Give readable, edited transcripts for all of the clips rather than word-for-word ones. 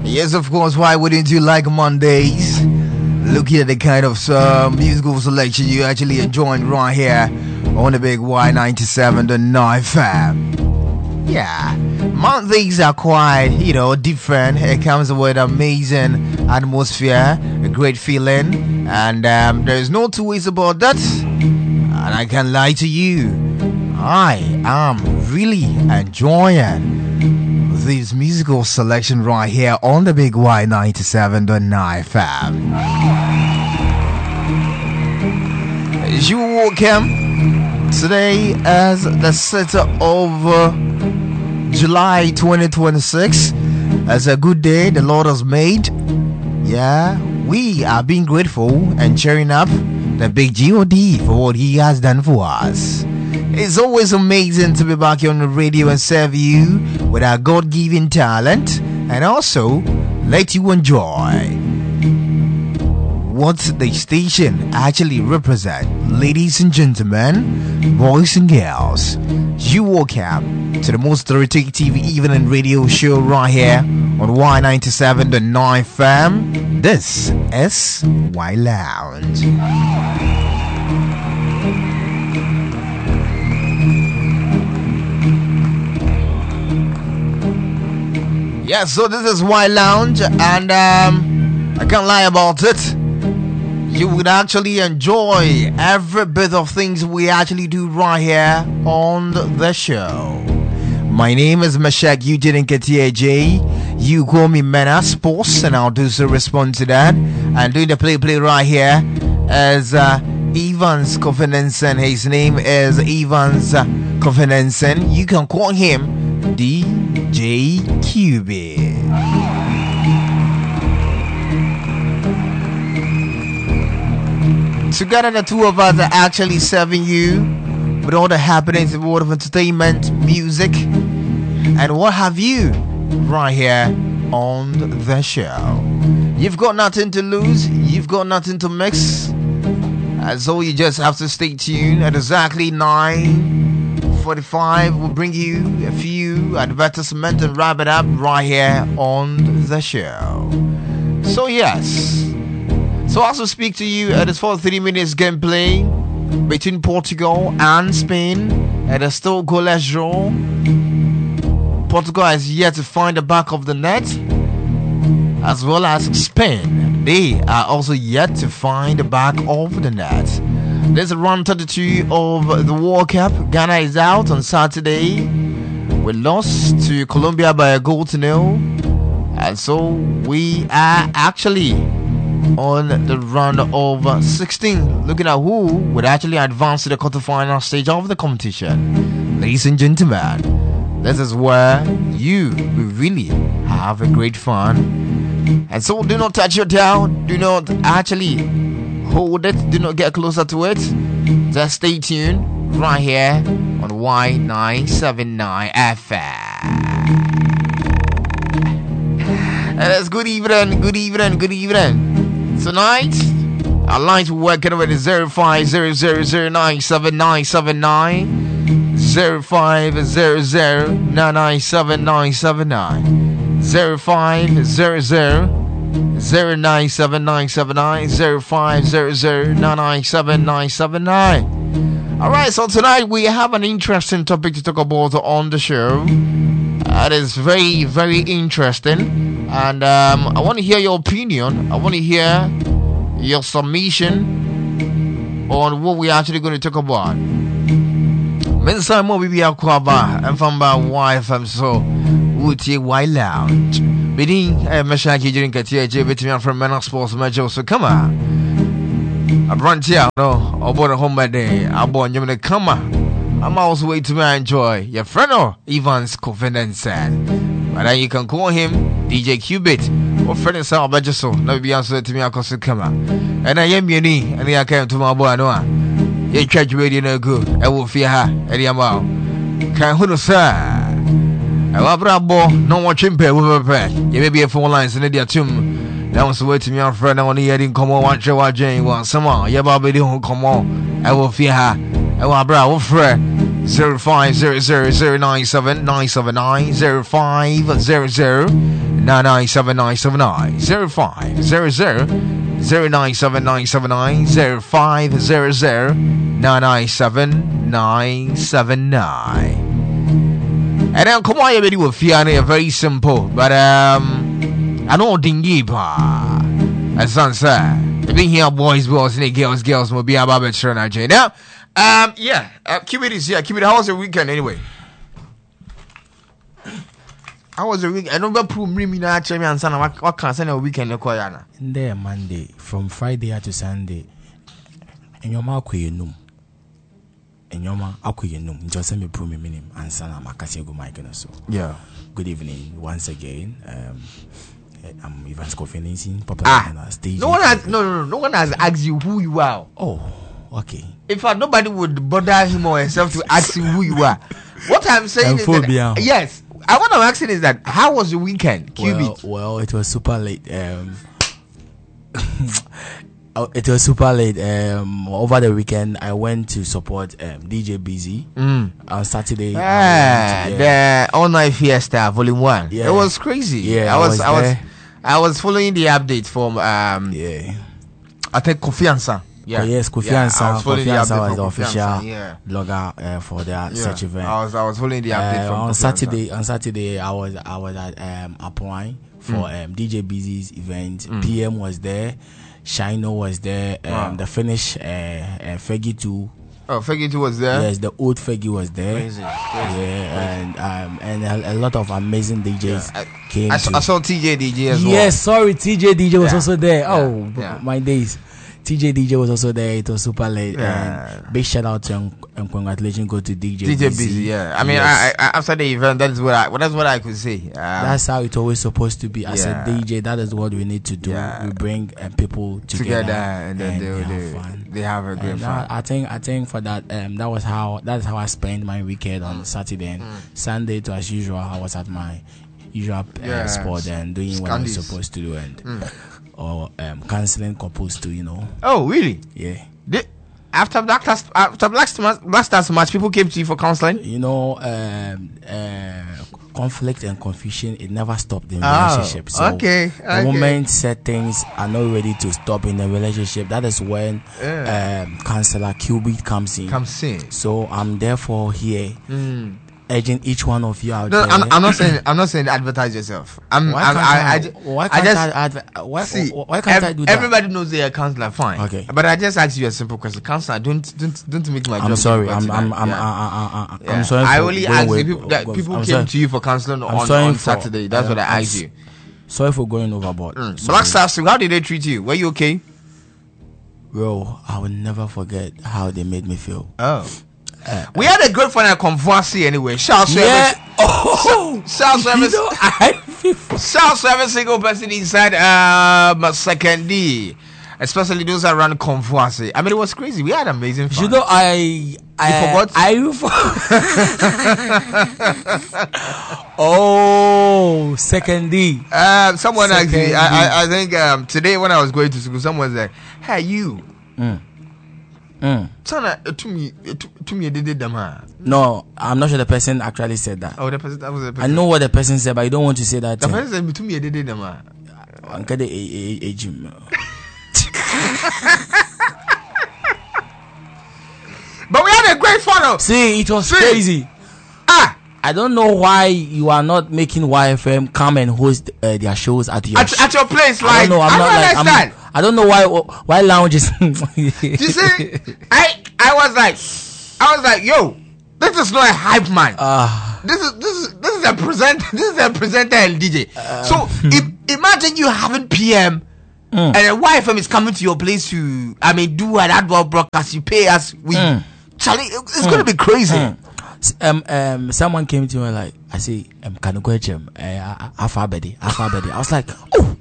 Yes, of course. Why wouldn't you like Mondays? Looking at the kind of musical selection you actually enjoying right here on the big Y97.9 fam. Yeah, Mondays are quite, different. It comes with amazing atmosphere, a great feeling, and there's no two ways about that. And I can't lie to you, I am really enjoying this musical selection right here on the big Y97.9 fam. You welcome. Today is the 6th of July 2026. It's a good day the Lord has made. Yeah, we are being grateful and cheering up the big God for what He has done for us. It's always amazing to be back here on the radio and serve you with our God-given talent and also let you enjoy what the station actually represents. Ladies and gentlemen, boys and girls, you welcome to the most authoritative evening radio show right here on Y97.9 fam. This is Y Lounge. Yeah, so this is Y Lounge, and I can't lie about it. You would actually enjoy every bit of things we actually do right here on the show. My name is Meshach Eugene Nketiah. You call me Mena Sports, and I'll do so respond to that. And doing the play right here is Evans Kofinensen. His name is Evans Kofinensen. You can call him DJ Cubit. Together the two of us are actually serving you with all the happenings in the world of entertainment, music, and what have you right here on the show. You've got nothing to lose, you've got nothing to mix, and so you just have to stay tuned. At exactly 9:45 we'll bring you a few advertisements and wrap it up right here on the show. So yes, so as we speak to you, it is for 3 minutes gameplay between Portugal and Spain. It is still goalless draw. Portugal has yet to find the back of the net, as well as Spain. They are also yet to find the back of the net. This is round 32 of the World Cup. Ghana is out on Saturday. We lost to Colombia by 1-0, and so we are actually on the round of 16, looking at who would actually advance to the quarterfinal stage of the competition. Ladies and gentlemen, this is where you will really have a great fun. And so do not touch your dial, do not actually hold it, do not get closer to it. Just stay tuned right here on Y979 FM. And it's good evening. Tonight, our lines will work with 0500097979, 0500997979, 0500097979, 0500997979. Alright, so tonight we have an interesting topic to talk about on the show. It is very, very interesting. And I want to hear your opinion. I want to hear your submission on what we're actually going to talk about. Mensa mo bibi akwaba mfamba YFM so wutie Y Lounge. Bidin Meshach Eugene Nketiah betimi from Mena Sports Major. So come on. I brunch here no about home by day. I born you come on. I'm also waiting to enjoy your friend Evans Kofinensen. But then you can call him DJ Cubit or friend is our budget so no be answer to me across the camera. And I am uni and I came to my boy no. You catch radio no good. I will fear her at the amount. Can who sir? I will brabo no one chimpe with a pet. You may be a phone lines in the tomb. That was wait to me our friend on the heading come on watch your Jane one some more. Yeah, Bobby don't come on. I will fear her. I will bravo friend. 0500097979 0500997979 0500097979 0500997979. And then come on, everybody will feel very simple, but I know dingy pa. As son said, being here, boys, and girls will be about better than now. Keep it is keep it. How was your weekend anyway? How was your weekend? I don't know me na me and son. What can I say? Weekend Koyana. There Monday from Friday to Sunday. And your mouth num. And your mouth num. Just me prove me minim and son. I'm a Casio Mike so. Yeah. Good evening once again. I'm Ivan Scofinising. Stage. No one has asked you who you are. Oh, okay. In fact, nobody would bother him or himself to ask you who you are. What I'm saying is that, yes. What I'm asking is that how was your weekend? Well, it was super late. It was super late. Over the weekend, I went to support DJ Busy on Saturday. The All Night Fiesta Volume 1. Yeah. It was crazy. Yeah, I was following the update from I think Kofi Ansan. Yeah. Yes, Kofi Ansan. Kofi Ansan was the official blogger for their such event. I was following the update from on Saturday. On Saturday, I was at Apoine for DJ Busy's event. PM was there. Shino was there. The Finnish Fegi 2. Oh, Fegi 2 was there. Yes, the old Fegi was there. Crazy. Yeah, and a lot of amazing DJs came. I saw TJ DJ as well. Yes, sorry, TJ DJ was also there. My days. TJ DJ was also there. It was super late. And big shout out to and congratulations go to DJ Busy. Yeah, I mean, yes. I after the event, that's what I could say. That's how it's always supposed to be. As a DJ, that is what we need to do. We bring people together and then they have fun. They have a great fun. I think for that that's how I spent my weekend on Saturday and Sunday. To as usual, I was at my usual sport and doing what I was supposed to do or counseling couples too, Oh, really? Yeah. After Black Stars match, people came to you for counseling? Conflict and confusion, it never stopped in relationship. So the moment set things are not ready to stop in the relationship, that is when counselor QB comes in. So I'm therefore here. Urging each one of you out there. I'm not saying advertise yourself. Why can't I do that? Everybody knows they are counselor, fine. Okay. But I just ask you a simple question. Counselor, don't make my job. I'm sorry. I'm sorry. I only ask people came to you for counseling on Saturday. That's what I asked you. Sorry for going overboard. Black Stars, how did they treat you? Were you okay? Bro, I will never forget how they made me feel. Oh. We had a great fun at Convoicy anyway. Shout service. Shout service. Shout service single person inside second D. Especially those around Convoicy. I mean, it was crazy. We had amazing fun. You know, I forgot. Oh, second D. Someone actually. I think today when I was going to school, someone said, "Hey, you." No, I'm not sure the person actually said that. Oh, that was the person. I know what the person said, but I don't want to say that. The person said to me, but we had a great photo. See, it was crazy. I don't know why you are not making YFM come and host their shows at your place. Like, I don't know why lounges. You see, I was like, yo, this is not a hype man. This is a presenter and DJ. So imagine you having PM and a YFM is coming to your place to do an advert broadcast. You pay us. Charlie, it's gonna be crazy. Someone came to me like, I say, can you go gym? Alphabet. I was like, oh.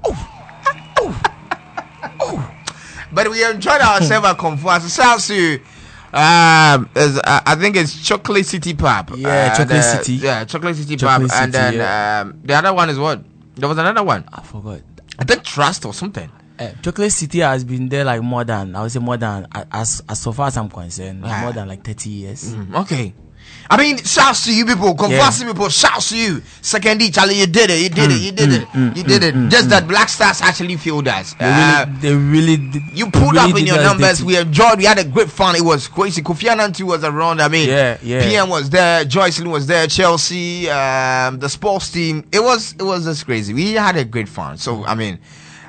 But we enjoyed ourselves at Convoicy. Shout to I think it's Chocolate City Pub. Yeah, Chocolate City. Yeah, Chocolate City Pub. And then the other one is what? There was another one. I forgot. I think Trust or something. Chocolate City has been there like more than, I would say more than, as so far as I'm concerned, more than like 30 years. Okay. I mean, shouts to you people, conversing people, shouts to you. Secondly, Charlie, you did it. Just that Black Stars actually fueled us. They really did. You pulled up in your numbers. We enjoyed. We had a great fun. It was crazy. Kofi Annan too was around. I mean, PM was there. Joycelyn was there. Chelsea, the sports team. It was just crazy. We had a great fun. So I mean,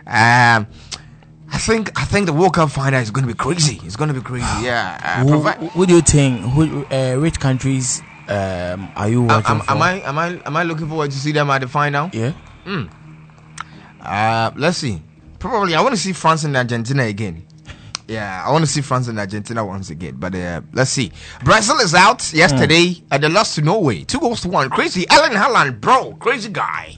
I think the World Cup final is going to be crazy. It's going to be crazy. Yeah. Who do you think? Which countries are you watching for? Am I looking forward to see them at the final? Yeah. Let's see. Probably I want to see France and Argentina again. Yeah, I want to see France and Argentina once again. But let's see. Brazil is out yesterday and they lost to Norway. 2-1. Crazy. Erling Haaland, bro. Crazy guy.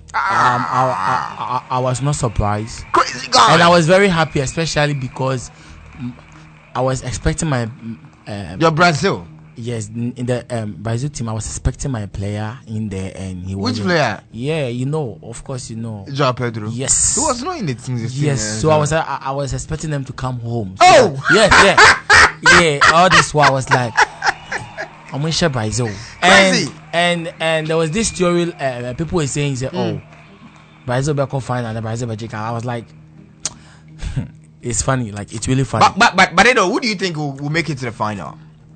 I was not surprised. Crazy guy. And I was very happy, especially because I was expecting my... Your Brazil? Yes, in the Brazil team, I was expecting my player in there, and he was. Which player? Yeah, you know, of course, you know. João Pedro. Yes. He was not in the team. Yes, so I was expecting them to come home. So oh. Yeah. All this while I was like, I'm gonna share Brazil. Crazy. And there was this theory. People were saying, "Oh, Brazil will come final, and Brazil will check." I was like, it's funny, like it's really funny. But you know, who do you think will make it to the final?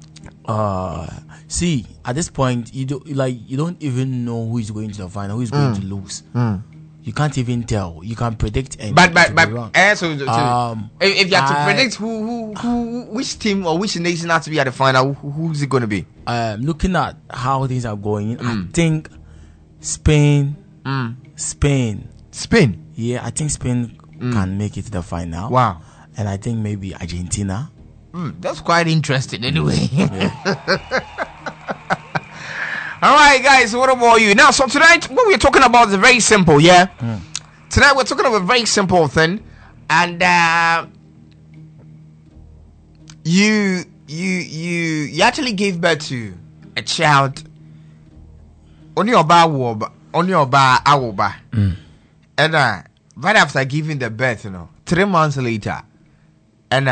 See, at this point, you don't even know who is going to the final, who is going to lose. You can't even tell. You can predict, and but if you have to predict which team or which nation has to be at the final, who's it going to be? Looking at how things are going, I think Spain. Spain. Yeah, I think Spain can make it to the final. Wow. And I think maybe Argentina. That's quite interesting anyway. All right, guys, what about you? Now, so tonight, what we're talking about is very simple, yeah? Tonight, we're talking about a very simple thing. And you actually gave birth to a child on your bar, and right after giving the birth, 3 months later, and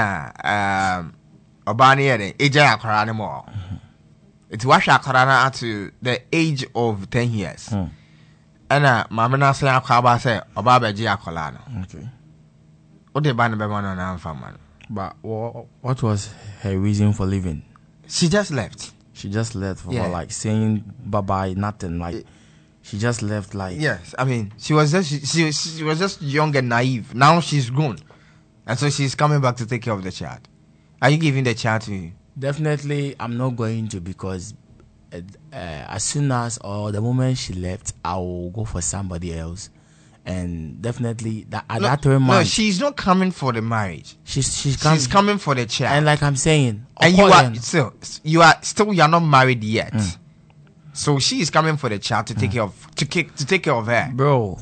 Obani Eja Akranimo. It's Washa Karana to the age of 10 years. And Mamma say Akaba say Obaba Gia Colana. Okay. What the band on farmer? But what was her reason for leaving? She just left. She just left for like saying bye bye, nothing. Like she just left. Like yes, I mean she was just young and naive. Now she's grown. And so she's coming back to take care of the child. Are you giving the child to you? Definitely, I'm not going to because as soon as or the moment she left, I will go for somebody else. And definitely, that 3 months. No, she's not coming for the marriage. She's coming for the child. And like I'm saying, and you are not married yet. So she is coming for the child to take care of her. Bro,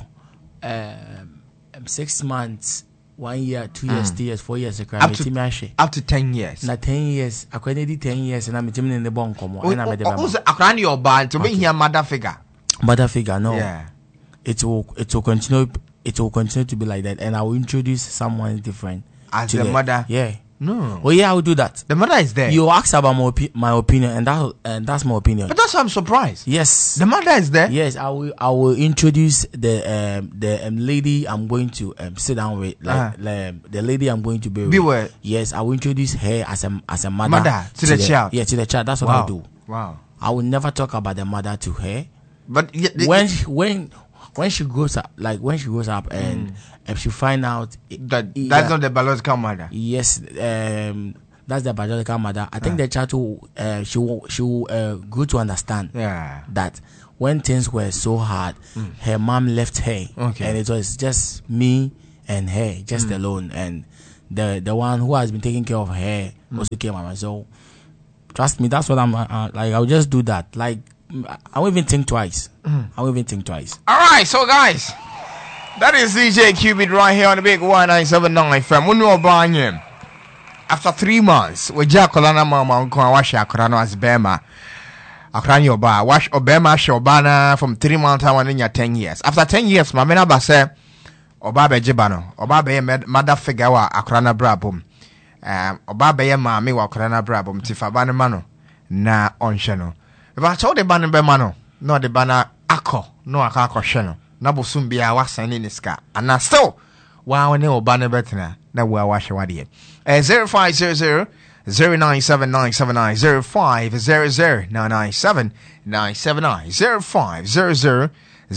6 months. 1 year, 2 years, 3 years, 4 years. Up to 10 years. Na 10 years. I did 10 years, and I'm in the bone. Your band to be here, mother figure. Mother figure, no. Yeah. It will continue. It will continue to be like that, and I will introduce someone different. As the mother. Yeah. No. Oh yeah, I will do that. The mother is there. You ask about my opinion, and that's my opinion. But that's why I'm surprised. Yes. The mother is there. Yes, I will introduce the lady I'm going to sit down with, the lady I'm going to be with. Yes, I will introduce her as a mother. Mother to the child. Yeah, to the child. That's what I'll do. Wow. I will never talk about the mother to her. But when she grows up, and if she find out that's not the biological mother. Yes, that's the biological mother. I think the child will grow to understand that when things were so hard, her mom left her, and it was just me and her, just alone, and the one who has been taking care of her also came out. So trust me, that's what I'm like. I'll just do that. Like I won't even think twice. I won't even think twice. All right, so guys, that is DJ Cubit right here on the big 1979 FM. We know about him. After 3 months, we just Colana Mama Uncle Wash Akrano as Bema. Akranyo Ba Wash Obama Shobana from 3 months and 10 years. After 10 years, my menaba say oba beje ba no oba be mother figure wa akora na brabom oba be maame wa akora na brabom tifa ba ne ma no na onhwe no ba cho de ba ne be ma no no de ba na akọ no aka akọhwe no na bosum bia wasan ne niska ana still wa ne oba ne betena na wa hwe wade 0500 097979 0500 997 979 0500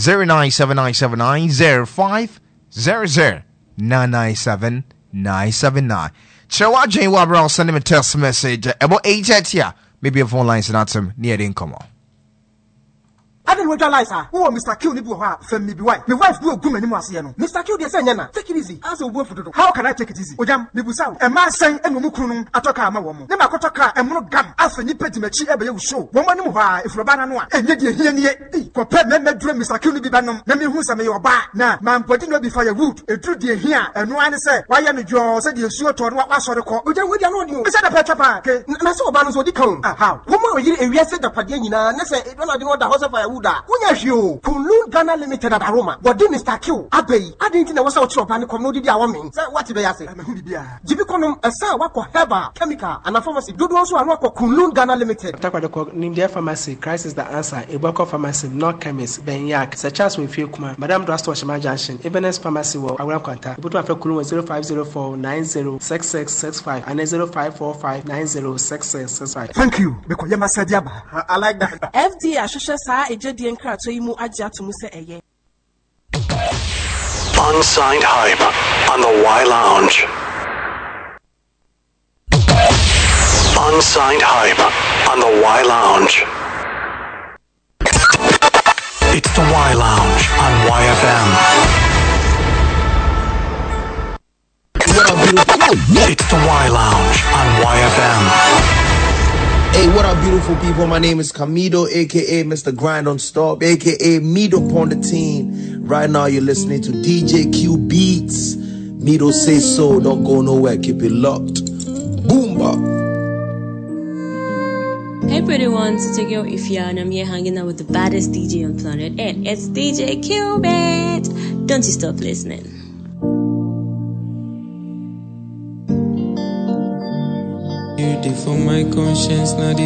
097979 0500 997 979. Chewa Jane Wabra send him a text message about 8 here. Maybe a phone line not some near the income. I didn't realize her. Who Mr. Q nibu ha from me be wife. My wife do good many more. Mr. Q, they say, take it easy. As a word for the how can I take it easy? Ojam, Nibusa, a man saying, and Mukunum, Atoka, my woman. Nema Kotaka, and Monogam, as for Nipet Mechi, ever show. Woman, if Robana no, and yet here, compare men, dream Mr. Q nibi banum, Nemi Husa may your bar. Now, man, putting no be firewood, a true dear here, and no one say, why am you said you sure to what was the call? Ojam, we don't know you. Is that a petrapa? And I saw Banos or the cone. How? Woman, you arrested the Padina, and I say, it don't know the house of firewood. Kunlun Ghana Limited at Aroma. But then Mr. Q, Abbey, I didn't know what's out of and come no did our mean. What did I say? Jibiconum, a sa wako herbal, chemical, and a pharmacy. Do also a wako Kunlun Ghana Limited. Name their pharmacy, Christ is the answer. A Boko pharmacy, not chemist, Ben Yak, such as we feel Kuma, Madame Drasto Shama Junction, Ebenezer Pharmacy, or I will contact. Put up a Kulu 0504 906665 and 0545 906665. Thank you, because you must say, I like that. FD Ashusha Sa, a Jedian Krat, so you move Aja to Musa. Unsigned hype on the Y Lounge. Unsigned hype on the Y Lounge. It's the Y Lounge on YFM. It's the Y Lounge on YFM. Hey, what up, beautiful people? My name is Camido, aka Mr. Grind on Stop, aka Mido upon the team. Right now, you're listening to DJ Q Beats. Mido say so, don't go nowhere, keep it locked. Boomba. Hey, pretty ones, it's your girl Ifya, and I'm here hanging out with the baddest DJ on planet Earth. It's DJ Q Beats. Don't you stop listening. For my conscience, not